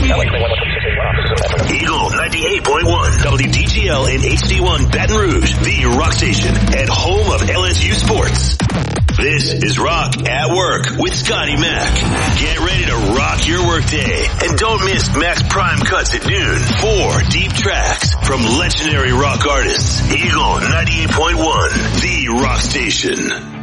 Eagle 98.1, WDGL and HD1 Baton Rouge, the rock station and home of LSU sports. This is Rock at Work with Scotty Mac. Get ready to rock your workday. And don't miss Mac's Prime Cuts at noon. 4 deep tracks from legendary rock artists. Eagle 98.1, the rock station.